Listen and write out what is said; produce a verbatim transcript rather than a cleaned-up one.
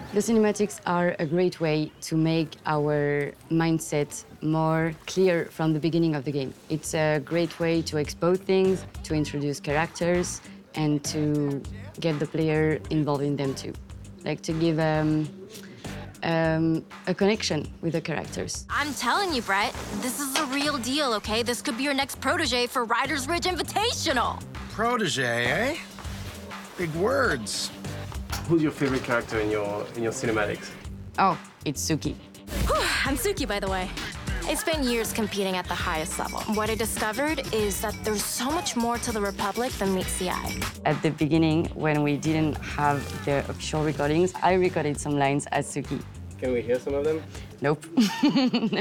The cinematics are a great way to make our mindset more clear from the beginning of the game. It's a great way to expose things, to introduce characters, and to get the player involved in them too. Like to give um, um, a connection with the characters. I'm telling you, Brett, this is a real deal, okay? This could be your next protege for Riders Ridge Invitational. Protege, eh? Big words. Who's your favorite character in your in your cinematics? Oh, it's Suki. Whew, I'm Suki, by the way. I spent years competing at the highest level. What I discovered is that there's so much more to the Republic than meets the eye. At the beginning, when we didn't have the official recordings, I recorded some lines as Suki. Can we hear some of them? Nope.